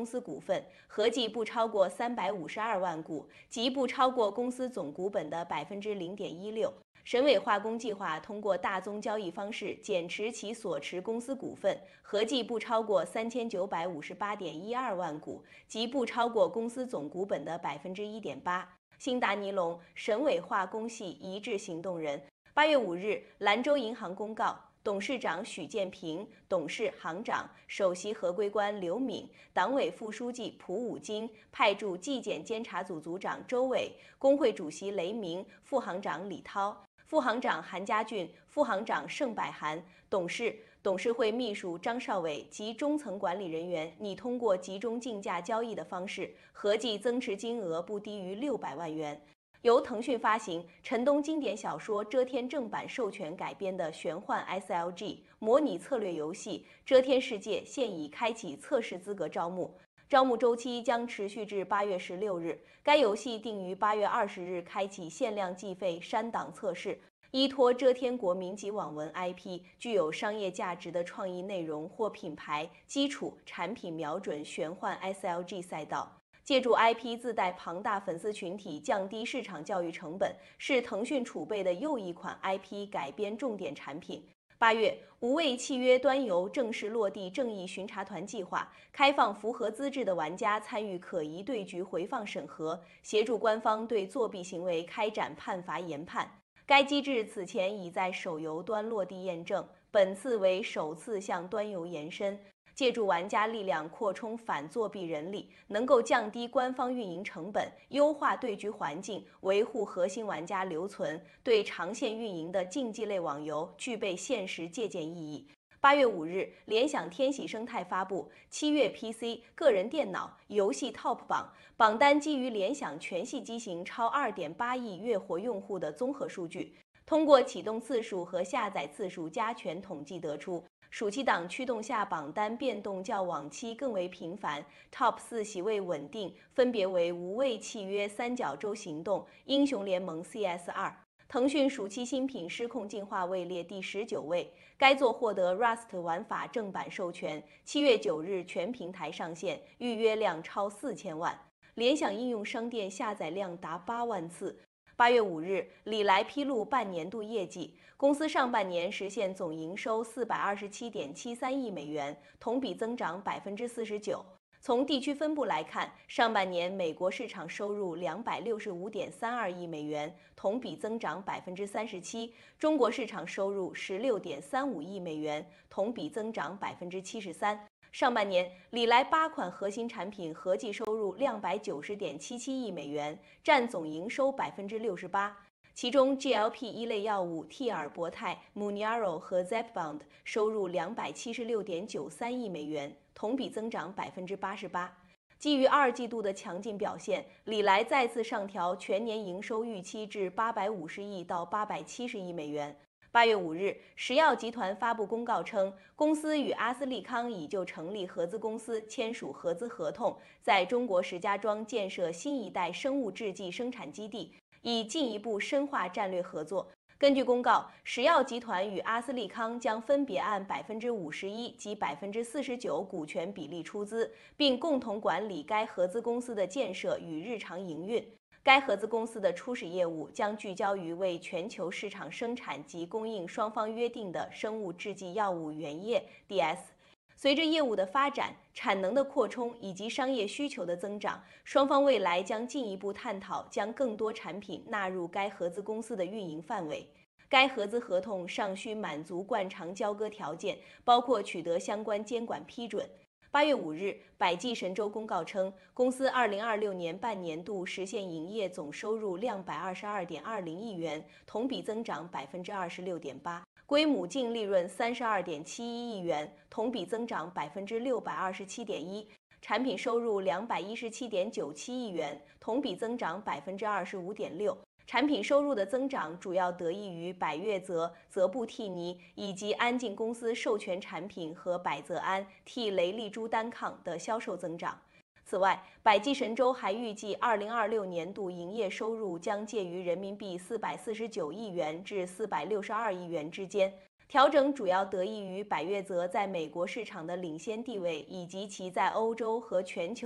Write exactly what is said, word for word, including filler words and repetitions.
公司股份，合计不超过三百五十二万股，即不超过公司总股本的百分之零点一六。沈伟化工计划通过大宗交易方式减持其所持公司股份，合计不超过三千九百五十八点一二万股，即不超过公司总股本的百分之一点八。新达尼龙、沈伟化工系一致行动人。八月五日，兰州银行公告，董事长许建平、董事、行长、首席合规官刘敏、党委副书记蒲武金派驻纪检监察组组长周伟、工会主席雷鸣、副行长李涛、副行长韩家俊、副行长盛百涵、董事、董事会秘书张少伟及中层管理人员拟通过集中竞价交易的方式，合计增持金额不低于六百万元。由腾讯发行、陈东经典小说《遮天》正版授权改编的玄幻 S L G 模拟策略游戏《遮天世界》现已开启测试资格招募，招募周期将持续至八月十六日。该游戏定于八月二十日开启限量计费删档测试。依托遮天国民级网文 I P， 具有商业价值的创意内容或品牌基础产品瞄准玄幻 S L G 赛道。借助 I P 自带庞大粉丝群体，降低市场教育成本，是腾讯储备的又一款 I P 改编重点产品。八月，无畏契约端游正式落地正义巡查团计划，开放符合资质的玩家参与可疑对局回放审核，协助官方对作弊行为开展判罚研判。该机制此前已在手游端落地验证，本次为首次向端游延伸。借助玩家力量扩充反作弊人力，能够降低官方运营成本，优化对局环境，维护核心玩家留存，对长线运营的竞技类网游具备现实借鉴意义。八月五日，联想天喜生态发布七月 P C、个人电脑游戏 Top 榜，榜单基于联想全系机型超 二点八亿月活用户的综合数据，通过启动次数和下载次数加权统计得出。暑期档驱动下，榜单变动较往期更为频繁 ，Top 四席位稳定，分别为无畏契约、三角洲行动、英雄联盟 C S 二。腾讯暑期新品失控进化位列第十九位，该作获得 Rust 玩法正版授权，七月九日全平台上线，预约量超四千万，联想应用商店下载量达八万次。八月五日，李来披露半年度业绩，公司上半年实现总营收四百二十七点七三亿美元，同比增长百分之四十九。从地区分布来看，上半年美国市场收入两百六十五点三二亿美元，同比增长百分之三十七；中国市场收入十六点三五亿美元，同比增长百分之七十三。上半年，李来八款核心产品合计收入两百九十点七七亿美元，占总营收百分之六十八。其中 G L P 一类药物替尔博泰、Mounjaro 和 Zepbound 收入两百七十六点九三亿美元，同比增长百分之八十八。基于二季度的强劲表现，李来再次上调全年营收预期至八百五十亿到八百七十亿美元。八月五日，石药集团发布公告称，公司与阿斯利康已就成立合资公司签署合资合同，在中国石家庄建设新一代生物制剂生产基地，以进一步深化战略合作。根据公告，石药集团与阿斯利康将分别按百分之五十一及百分之四十九股权比例出资，并共同管理该合资公司的建设与日常营运。该合资公司的初始业务将聚焦于为全球市场生产及供应双方约定的生物制剂药物原液 D S。随着业务的发展、产能的扩充以及商业需求的增长，双方未来将进一步探讨将更多产品纳入该合资公司的运营范围。该合资合同尚需满足惯常交割条件，包括取得相关监管批准。八月五日，百济神州公告称，公司二零二六年半年度实现营业总收入两百二十二点二零亿元，同比增长百分之二十六点八，归母净利润三十二点七一亿元，同比增长百分之六百二十七点一，产品收入两百一十七点九七亿元，同比增长百分之二十五点六。产品收入的增长主要得益于百悦泽、泽布替尼以及安进公司授权产品和百泽安替雷利珠单抗的销售增长。此外，百济神州还预计二零二六年度营业收入将介于人民币四百四十九亿元至四百六十二亿元之间。 调整主要得益于百越泽在美国市场的领先地位，以及其在欧洲和全球